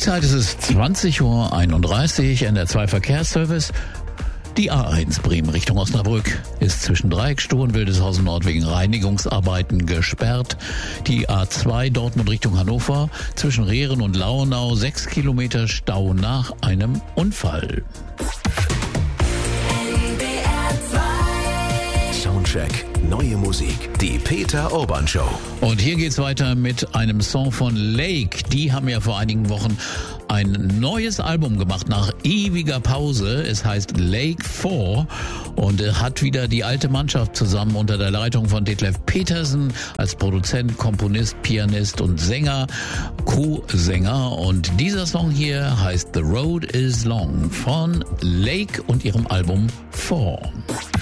Zeit ist es 20:31 Uhr, NDR2 Verkehrsservice. Die A1 Bremen Richtung Osnabrück ist zwischen Dreieckstuhl und Wildeshausen Nord wegen Reinigungsarbeiten gesperrt. Die A2 Dortmund Richtung Hannover zwischen Rehren und Lauenau 6 Kilometer Stau nach einem Unfall. Soundcheck, neue Musik, die Peter Urban Show. Und hier geht's weiter mit einem Song von Lake. Die haben ja vor einigen Wochen ein neues Album gemacht nach ewiger Pause. Es heißt Lake 4 und hat wieder die alte Mannschaft zusammen unter der Leitung von Detlef Petersen als Produzent, Komponist, Pianist und Sänger, Co-Sänger. Und dieser Song hier heißt The Road is Long von Lake und ihrem Album 4.